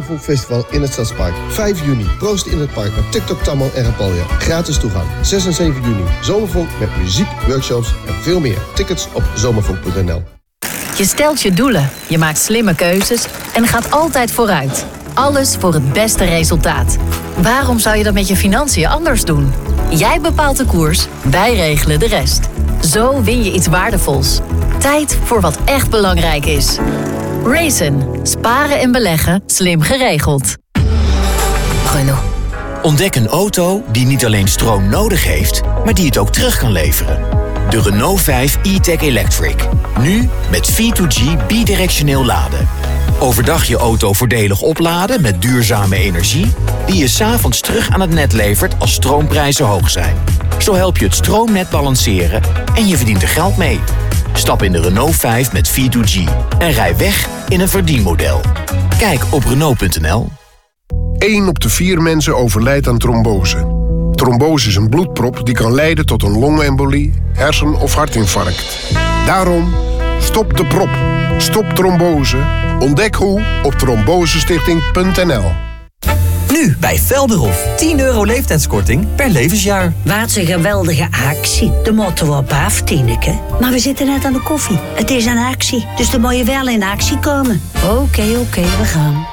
Zomervolk Festival in het Stadspark. 5 juni, proost in het park met TikTok, Tammo en Rapalja. Gratis toegang. 6 en 7 juni, Zomervolk met muziek, workshops en veel meer. Tickets op zomervolk.nl. Je stelt je doelen, je maakt slimme keuzes en gaat altijd vooruit. Alles voor het beste resultaat. Waarom zou je dat met je financiën anders doen? Jij bepaalt de koers, wij regelen de rest. Zo win je iets waardevols. Tijd voor wat echt belangrijk is. Raisin. Sparen en beleggen slim geregeld. Renault. Ontdek een auto die niet alleen stroom nodig heeft, maar die het ook terug kan leveren. De Renault 5 e-Tech Electric. Nu met V2G bidirectioneel laden. Overdag je auto voordelig opladen met duurzame energie, die je 's avonds terug aan het net levert als stroomprijzen hoog zijn. Zo help je het stroomnet balanceren en je verdient er geld mee. Stap in de Renault 5 met V2G en rij weg in een verdienmodel. Kijk op Renault.nl. 1 op de 4 mensen overlijdt aan trombose. Trombose is een bloedprop die kan leiden tot een longembolie, hersen- of hartinfarct. Daarom, stop de prop. Stop trombose. Ontdek hoe op trombosestichting.nl. Nu bij Velderhof. €10 leeftijdskorting per levensjaar. Wat een geweldige actie. De moeten we op af, Tineke. Maar we zitten net aan de koffie. Het is een actie, dus dan moet je wel in actie komen. Oké, we gaan.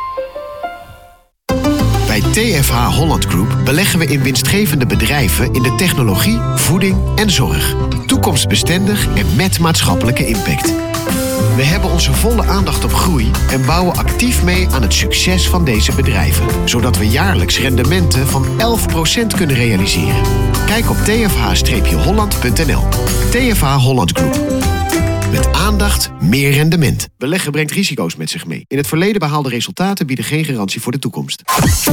Bij TFH Holland Group beleggen we in winstgevende bedrijven in de technologie, voeding en zorg. Toekomstbestendig en met maatschappelijke impact. We hebben onze volle aandacht op groei en bouwen actief mee aan het succes van deze bedrijven. Zodat we jaarlijks rendementen van 11% kunnen realiseren. Kijk op tfh-holland.nl. TFH Holland Group. Met aandacht meer rendement. Beleggen brengt risico's met zich mee. In het verleden behaalde resultaten bieden geen garantie voor de toekomst.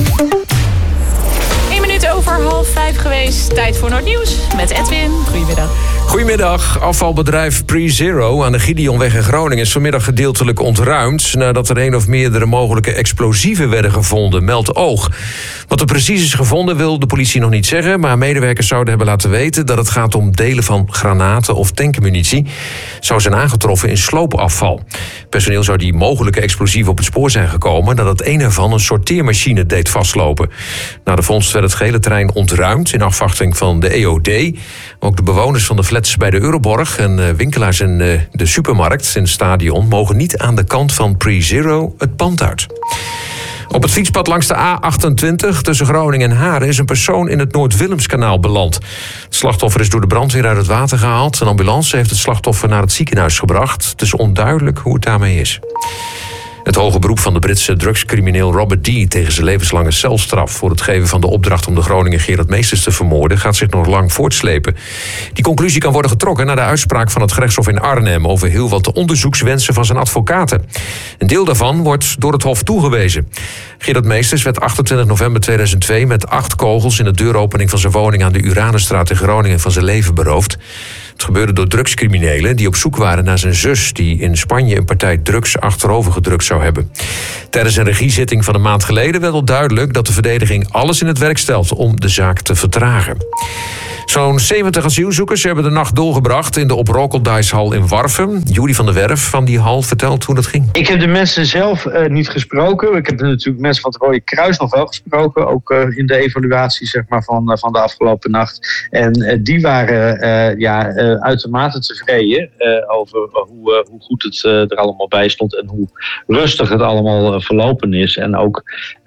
1 minuut over 4:30 geweest. Tijd voor Noordnieuws met Edwin. Goedemiddag. Goedemiddag. Afvalbedrijf PreZero aan de Gideonweg in Groningen is vanmiddag gedeeltelijk ontruimd nadat er 1 of meerdere mogelijke explosieven werden gevonden, meldt Oog. Wat er precies is gevonden wil de politie nog niet zeggen, maar medewerkers zouden hebben laten weten dat het gaat om delen van granaten of tankmunitie. Zou zijn aangetroffen in sloopafval. Personeel zou die mogelijke explosieven op het spoor zijn gekomen nadat een ervan een sorteermachine deed vastlopen. Na de vondst werd het gehele terrein ontruimd in afwachting van de EOD. Ook de bewoners van de flats bij de Euroborg en winkelaars in de supermarkt in het stadion mogen niet aan de kant van PreZero het pand uit. Op het fietspad langs de A28 tussen Groningen en Haren is een persoon in het Noord-Willemskanaal beland. Het slachtoffer is door de brandweer uit het water gehaald. Een ambulance heeft het slachtoffer naar het ziekenhuis gebracht. Het is onduidelijk hoe het daarmee is. Het hoge beroep van de Britse drugscrimineel Robert D. tegen zijn levenslange celstraf voor het geven van de opdracht om de Groninger Gerard Meesters te vermoorden gaat zich nog lang voortslepen. Die conclusie kan worden getrokken na de uitspraak van het gerechtshof in Arnhem over heel wat onderzoekswensen van zijn advocaten. Een deel daarvan wordt door het hof toegewezen. Gerard Meesters werd 28 november 2002 met 8 kogels in de deuropening van zijn woning aan de Uranusstraat in Groningen van zijn leven beroofd. Het gebeurde door drugscriminelen die op zoek waren naar zijn zus, die in Spanje een partij drugs achterover gedrukt zou hebben. Tijdens een regiezitting van een maand geleden werd al duidelijk dat de verdediging alles in het werk stelt om de zaak te vertragen. Zo'n 70 asielzoekers hebben de nacht doorgebracht in de op Rokeldijshal in Warffum. Judy van der Werf van die hal vertelt hoe dat ging. Ik heb de mensen zelf niet gesproken. Ik heb natuurlijk mensen van het Rode Kruis nog wel gesproken. Ook in de evaluatie zeg maar, van de afgelopen nacht. En die waren uitermate tevreden over hoe goed het er allemaal bij stond. En hoe rustig het allemaal verlopen is. En ook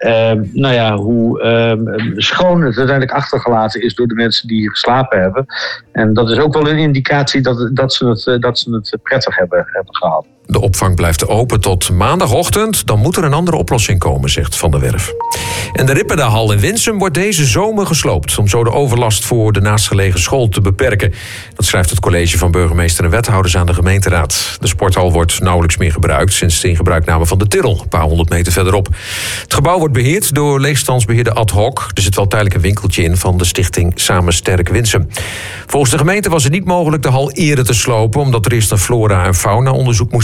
hoe schoon het uiteindelijk achtergelaten is door de mensen die geslapen hebben. En dat is ook wel een indicatie dat ze het prettig hebben gehad. De opvang blijft open tot maandagochtend. Dan moet er een andere oplossing komen, zegt Van der Werf. En de Ripperda-hal in Winsum wordt deze zomer gesloopt om zo de overlast voor de naastgelegen school te beperken. Dat schrijft het college van burgemeester en wethouders aan de gemeenteraad. De sporthal wordt nauwelijks meer gebruikt sinds de ingebruikname van de Tirrel, een paar 100 meter verderop. Het gebouw wordt beheerd door leegstandsbeheerder Ad Hoc. Er zit wel tijdelijk een winkeltje in van de stichting Samen Sterk Winsum. Volgens de gemeente was het niet mogelijk de hal eerder te slopen, omdat er eerst een flora- en fauna-onderzoek moest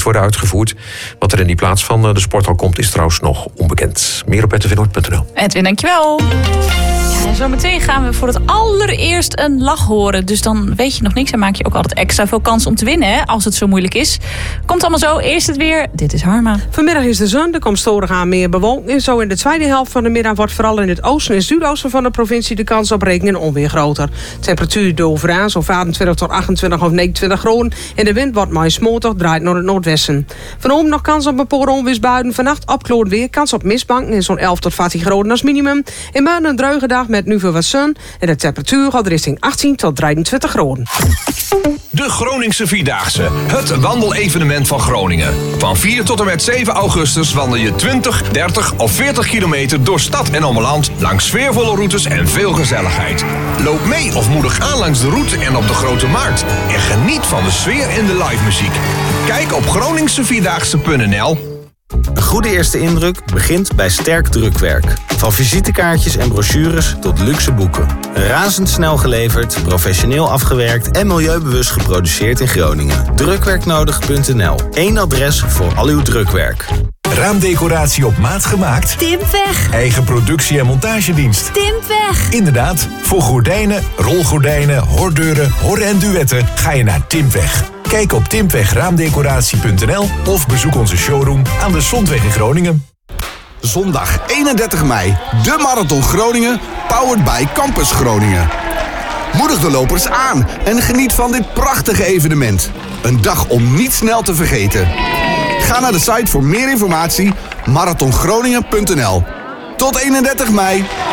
worden uitgevoerd. Wat er in die plaats van de sporthal komt is trouwens nog onbekend. Meer op rtvnoord.nl. Edwin, dankjewel. Ja, en zometeen gaan we voor het allereerst een lach horen. Dus dan weet je nog niks en maak je ook altijd extra veel kans om te winnen, hè, als het zo moeilijk is. Komt allemaal zo. Eerst het weer. Dit is Harma. Vanmiddag is de zon. Er komt storig aan meer bewolking. Zo in de tweede helft van de middag wordt vooral in het oosten en zuidoosten van de provincie de kans op regen en onweer groter. Temperatuur doorveraan zo 25 tot 28 of 29 graden. En de wind wordt maar smoortig, draait naar het noordwesten. Vanavond nog kans op een paar onweersbuien. Vannacht opklaart weer. Kans op mistbanken in zo'n 11 tot 14 graden als minimum. In morgen een druige dag met nu veel wat zon. En de temperatuur gaat richting 18 tot 23 graden. De Groningse Vierdaagse. Het wandelevenement van Groningen. Van 4 tot en met 7 augustus wandel je 20, 30 of 40 kilometer door stad en omland. Langs sfeervolle routes en veel gezelligheid. Loop mee of moedig aan langs de route en op de Grote Markt. En geniet van de sfeer en de live muziek. Kijk op groningsevierdaagse.nl. Een goede eerste indruk begint bij sterk drukwerk. Van visitekaartjes en brochures tot luxe boeken. Razendsnel geleverd, professioneel afgewerkt en milieubewust geproduceerd in Groningen. Drukwerknodig.nl. Eén adres voor al uw drukwerk. Raamdecoratie op maat gemaakt? Timpweg. Eigen productie- en montagedienst? Timpweg. Inderdaad, voor gordijnen, rolgordijnen, hordeuren, hor- en duetten ga je naar Timpweg. Kijk op timpwegraamdecoratie.nl of bezoek onze showroom aan de Zondweg in Groningen. Zondag 31 mei, de Marathon Groningen, powered by Campus Groningen. Moedig de lopers aan en geniet van dit prachtige evenement. Een dag om niet snel te vergeten. Ga naar de site voor meer informatie, marathongroningen.nl. Tot 31 mei.